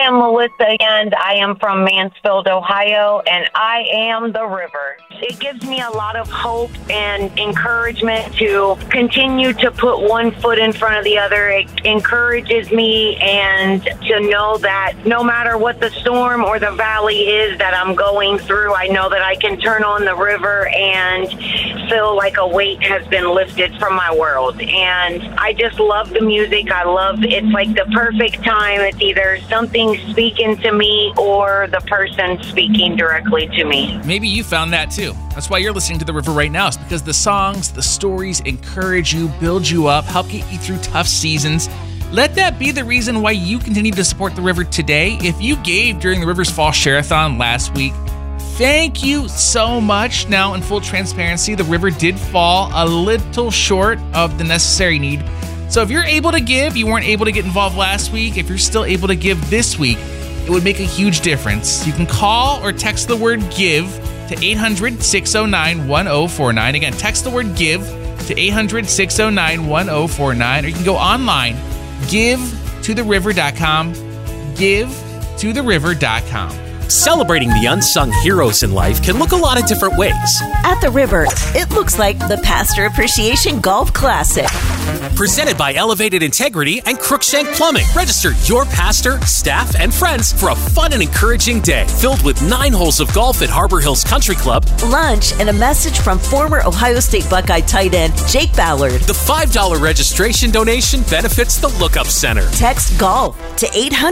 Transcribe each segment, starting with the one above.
am Melissa, and I am from Mansfield, Ohio, and I am the river. It gives me a lot of hope and encouragement to continue to put one foot in front of the other. It encourages me and to know that no matter what the storm or the valley is that I'm going through, I know that I can turn on the river and feel like a weight has been lifted from my world. And I just love the music. It's like the perfect time. It's either something speaking to me or the person speaking directly to me. Maybe you found that too. That's why you're listening to The River right now. It's because the songs, the stories encourage you, build you up, help get you through tough seasons. Let that be the reason why you continue to support The River today. If you gave during the River's Fall Share-a-thon last week, thank you so much. Now, in full transparency, The River did fall a little short of the necessary need. So if you're able to give, you weren't able to get involved last week, if you're still able to give this week, it would make a huge difference. You can call or text the word GIVE to 800-609-1049. Again, text the word GIVE to 800-609-1049, or you can go online, GiveToTheRiver.com, GiveToTheRiver.com. Celebrating the unsung heroes in life can look a lot of different ways. At the River, it looks like the Pastor Appreciation Golf Classic. Presented by Elevated Integrity and Crookshank Plumbing. Register your pastor, staff, and friends for a fun and encouraging day filled with 9 holes of golf at Harbor Hills Country Club, lunch, and a message from former Ohio State Buckeye tight end Jake Ballard. The $5 registration donation benefits the Lookup Center. Text GOLF to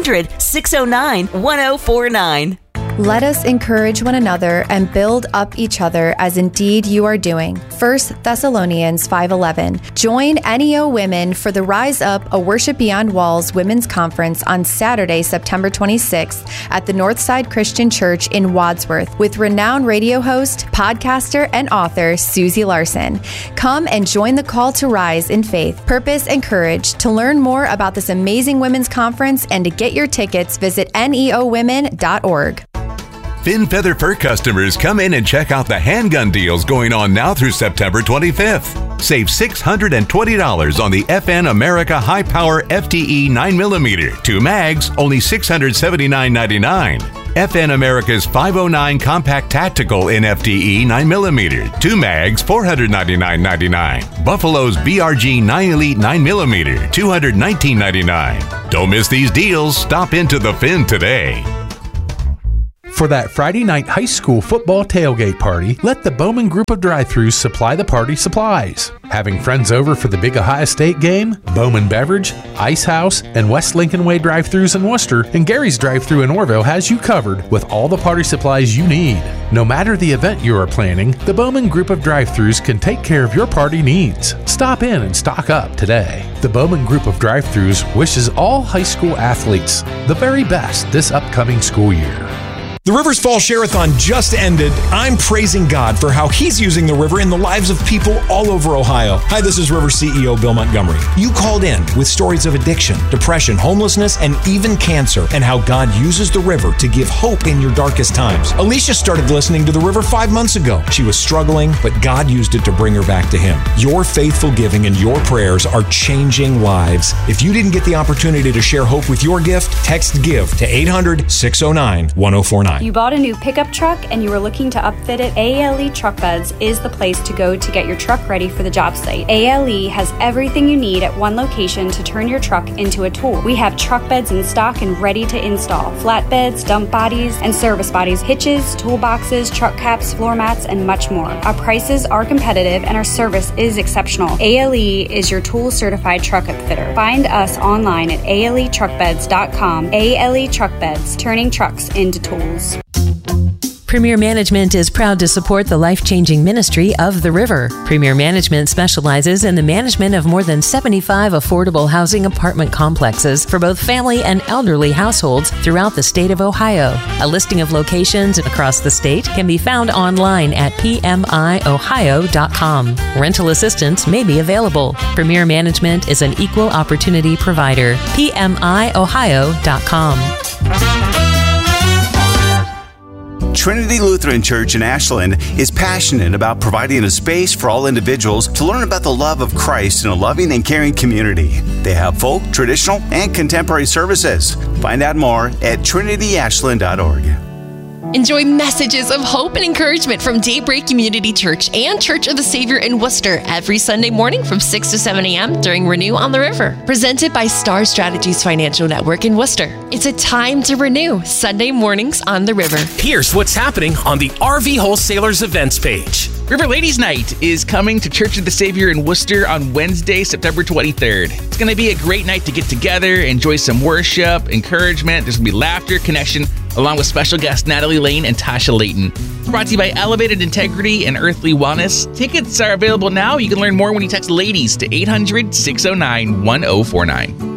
800-609-1049. Let us encourage one another and build up each other as indeed you are doing. 1 Thessalonians 5:11. Join NEO Women for the Rise Up, a Worship Beyond Walls Women's Conference on Saturday, September 26th at the Northside Christian Church in Wadsworth with renowned radio host, podcaster, and author Susie Larson. Come and join the call to rise in faith, purpose, and courage. To learn more about this amazing women's conference and to get your tickets, visit neowomen.org. Fin Feather Fur customers, come in and check out the handgun deals going on now through September 25th. Save $620 on the FN America High Power FTE 9mm. 2 mags, only $679.99. FN America's 509 Compact Tactical in FTE 9mm. 2 mags, $499.99. Buffalo's BRG 9 Elite 9mm, $219.99. Don't miss these deals. Stop into the Fin today. For that Friday night high school football tailgate party, let the Bowman Group of Drive-Thrus supply the party supplies. Having friends over for the big Ohio State game? Bowman Beverage, Ice House, and West Lincoln Way Drive-Thrus in Worcester, and Gary's Drive-Thru in Orville has you covered with all the party supplies you need. No matter the event you are planning, the Bowman Group of Drive-Thrus can take care of your party needs. Stop in and stock up today. The Bowman Group of Drive-Thrus wishes all high school athletes the very best this upcoming school year. The River's Fall Share-a-thon just ended. I'm praising God for how He's using the river in the lives of people all over Ohio. Hi, this is River CEO Bill Montgomery. You called in with stories of addiction, depression, homelessness, and even cancer, and how God uses the river to give hope in your darkest times. Alicia started listening to the river 5 months ago. She was struggling, but God used it to bring her back to Him. Your faithful giving and your prayers are changing lives. If you didn't get the opportunity to share hope with your gift, text GIVE to 800-609-1049. You bought a new pickup truck and you were looking to upfit it? ALE Truck Beds is the place to go to get your truck ready for the job site. ALE has everything you need at one location to turn your truck into a tool. We have truck beds in stock and ready to install. Flatbeds, dump bodies, and service bodies, hitches, toolboxes, truck caps, floor mats, and much more. Our prices are competitive and our service is exceptional. ALE is your tool certified truck upfitter. Find us online at aletruckbeds.com. ALE Truck Beds, turning trucks into tools. Premier Management is proud to support the life-changing ministry of the River. Premier Management specializes in the management of more than 75 affordable housing apartment complexes for both family and elderly households throughout the state of Ohio. A listing of locations across the state can be found online at pmiohio.com. Rental assistance may be available. Premier Management is an equal opportunity provider. pmiohio.com. Trinity Lutheran Church in Ashland is passionate about providing a space for all individuals to learn about the love of Christ in a loving and caring community. They have folk, traditional, and contemporary services. Find out more at trinityashland.org. Enjoy messages of hope and encouragement from Daybreak Community Church and Church of the Savior in Worcester every Sunday morning from 6 to 7 a.m. during Renew on the River. Presented by Star Strategies Financial Network in Worcester. It's a time to renew. Sunday mornings on the river. Here's what's happening on the RV Wholesalers events page. River Ladies Night is coming to Church of the Savior in Worcester on Wednesday, September 23rd. It's going to be a great night to get together, enjoy some worship, encouragement. There's going to be laughter, connection, along with special guests Natalie Lane and Tasha Layton. Brought to you by Elevated Integrity and Earthly Wellness. Tickets are available now. You can learn more when you text LADIES to 800-609-1049.